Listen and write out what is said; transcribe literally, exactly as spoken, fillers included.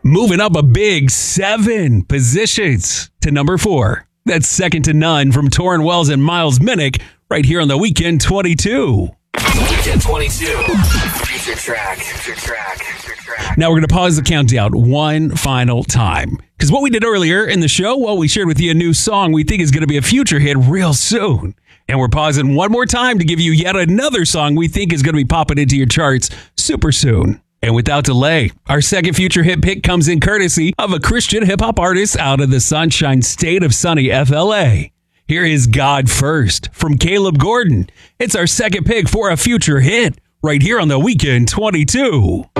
moving up a big seven positions to number four. That's Second to None from Torrin Wells and Miles Minnick right here on the Weekend twenty-two. Weekend twenty-two. Future track. Future track. Future track. Now we're going to pause the countdown one final time. Because what we did earlier in the show, well, we shared with you a new song we think is going to be a future hit real soon. And we're pausing one more time to give you yet another song we think is going to be popping into your charts super soon. And without delay, our second future hit pick comes in courtesy of a Christian hip-hop artist out of the Sunshine State of sunny F L A. Here is God First from Caleb Gordon. It's our second pick for a future hit right here on the Weekend twenty-two.